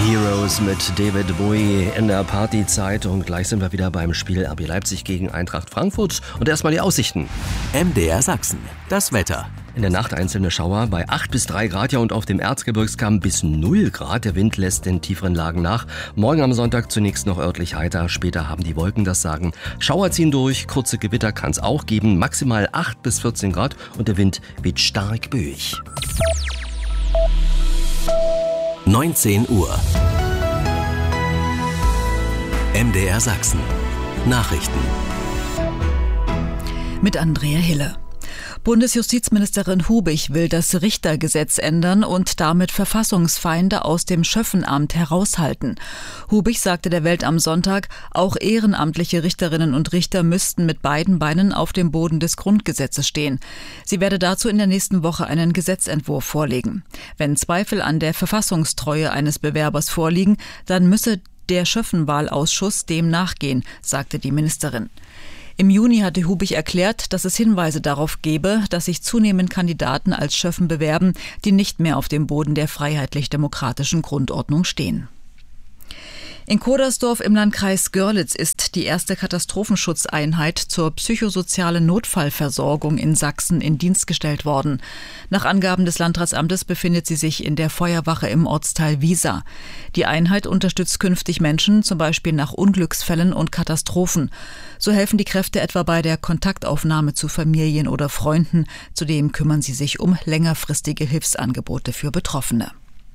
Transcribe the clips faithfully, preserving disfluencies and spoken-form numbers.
Heroes mit David Bowie in der Partyzeit und gleich sind wir wieder beim Spiel R B Leipzig gegen Eintracht Frankfurt und erstmal die Aussichten. M D R Sachsen, das Wetter. In der Nacht einzelne Schauer bei acht bis drei Grad, ja, und auf dem Erzgebirgskamm bis null Grad. Der Wind lässt in tieferen Lagen nach. Morgen am Sonntag zunächst noch örtlich heiter, später haben die Wolken das Sagen. Schauer ziehen durch, kurze Gewitter kann es auch geben, maximal acht bis vierzehn Grad und der Wind weht stark böig. neunzehn Uhr. M D R Sachsen. Nachrichten. Mit Andrea Hille. Bundesjustizministerin Hubich will das Richtergesetz ändern und damit Verfassungsfeinde aus dem Schöffenamt heraushalten. Hubich sagte der Welt am Sonntag, auch ehrenamtliche Richterinnen und Richter müssten mit beiden Beinen auf dem Boden des Grundgesetzes stehen. Sie werde dazu in der nächsten Woche einen Gesetzentwurf vorlegen. Wenn Zweifel an der Verfassungstreue eines Bewerbers vorliegen, dann müsse der Schöffenwahlausschuss dem nachgehen, sagte die Ministerin. Im Juni hatte Hubich erklärt, dass es Hinweise darauf gebe, dass sich zunehmend Kandidaten als Schöffen bewerben, die nicht mehr auf dem Boden der freiheitlich-demokratischen Grundordnung stehen. In Kodersdorf im Landkreis Görlitz ist die erste Katastrophenschutzeinheit zur psychosozialen Notfallversorgung in Sachsen in Dienst gestellt worden. Nach Angaben des Landratsamtes befindet sie sich in der Feuerwache im Ortsteil Wiesa. Die Einheit unterstützt künftig Menschen, zum Beispiel nach Unglücksfällen und Katastrophen. So helfen die Kräfte etwa bei der Kontaktaufnahme zu Familien oder Freunden. Zudem kümmern sie sich um längerfristige Hilfsangebote für Betroffene.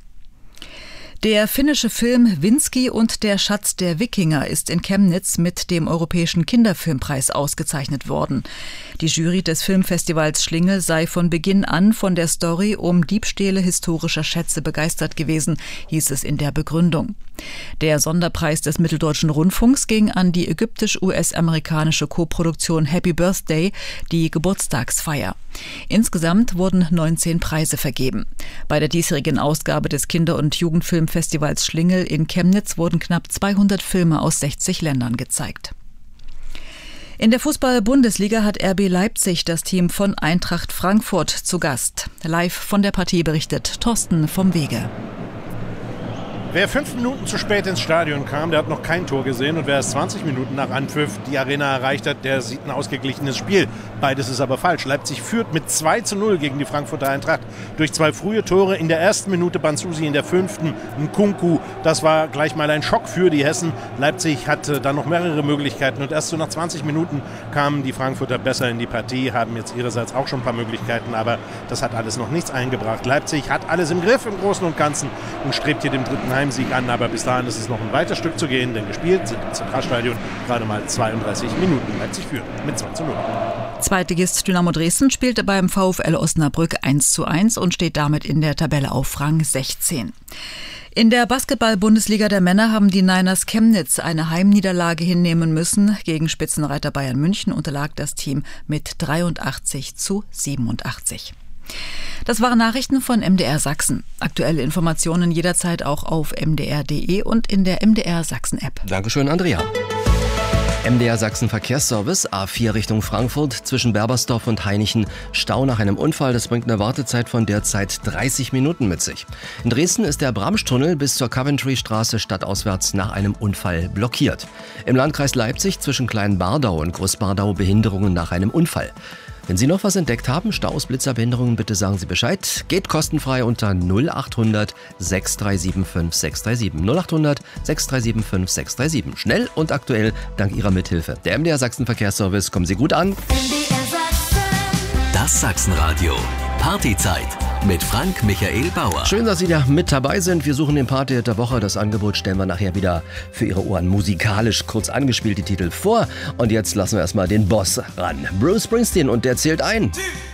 Der finnische Film Vinski und der Schatz der Wikinger ist in Chemnitz mit dem Europäischen Kinderfilmpreis ausgezeichnet worden. Die Jury des Filmfestivals Schlingel sei von Beginn an von der Story um Diebstähle historischer Schätze begeistert gewesen, hieß es in der Begründung. Der Sonderpreis des Mitteldeutschen Rundfunks ging an die ägyptisch-U S-amerikanische Koproduktion Happy Birthday, die Geburtstagsfeier. Insgesamt wurden neunzehn Preise vergeben. Bei der diesjährigen Ausgabe des Kinder- und Jugendfilmfestivals Schlingel in Chemnitz wurden knapp zweihundert Filme aus sechzig Ländern gezeigt. In der Fußball-Bundesliga hat R B Leipzig das Team von Eintracht Frankfurt zu Gast. Live von der Partie berichtet Thorsten vom Wege. Wer fünf Minuten zu spät ins Stadion kam, der hat noch kein Tor gesehen. Und wer erst zwanzig Minuten nach Anpfiff die Arena erreicht hat, der sieht ein ausgeglichenes Spiel. Beides ist aber falsch. Leipzig führt mit zwei zu null gegen die Frankfurter Eintracht. Durch zwei frühe Tore in der ersten Minute Banzusi, in der fünften Nkunku. Das war gleich mal ein Schock für die Hessen. Leipzig hatte dann noch mehrere Möglichkeiten. Und erst so nach zwanzig Minuten kamen die Frankfurter besser in die Partie, haben jetzt ihrerseits auch schon ein paar Möglichkeiten. Aber das hat alles noch nichts eingebracht. Leipzig hat alles im Griff im Großen und Ganzen und strebt hier dem dritten Heimsieg an, aber bis dahin ist es noch ein weiter Stück zu gehen, denn gespielt sind im Zentralstadion gerade mal zweiunddreißig Minuten. Leipzig führt mit zwei zu null. Zweitligist Dynamo Dresden spielte beim VfL Osnabrück eins zu eins und steht damit in der Tabelle auf Rang sechzehn. In der Basketball-Bundesliga der Männer haben die Niners Chemnitz eine Heimniederlage hinnehmen müssen. Gegen Spitzenreiter Bayern München unterlag das Team mit dreiundachtzig zu siebenundachtzig. Das waren Nachrichten von M D R Sachsen. Aktuelle Informationen jederzeit auch auf m d r punkt d e und in der M D R Sachsen App. Dankeschön, Andrea. M D R Sachsen Verkehrsservice, A vier Richtung Frankfurt, zwischen Berbersdorf und Hainichen, Stau nach einem Unfall. Das bringt eine Wartezeit von derzeit dreißig Minuten mit sich. In Dresden ist der Bramstunnel bis zur Coventry-Straße stadtauswärts nach einem Unfall blockiert. Im Landkreis Leipzig zwischen Kleinbardau und Großbardau Behinderungen nach einem Unfall. Wenn Sie noch was entdeckt haben, Staus, Blitzer, Behinderungen, bitte sagen Sie Bescheid. Geht kostenfrei unter null acht hundert sechs drei sieben fünf sechs drei sieben. null acht hundert sechs drei sieben fünf sechs drei sieben. Schnell und aktuell dank Ihrer Mithilfe. Der M D R Sachsen Verkehrsservice, kommen Sie gut an. Das Sachsenradio. Partyzeit mit Frank Michael Bauer. Schön, dass Sie da mit dabei sind. Wir suchen den Party der Woche. Das Angebot stellen wir nachher wieder für Ihre Ohren musikalisch kurz angespielt, die Titel vor. Und jetzt lassen wir erstmal den Boss ran. Bruce Springsteen, und der zählt ein.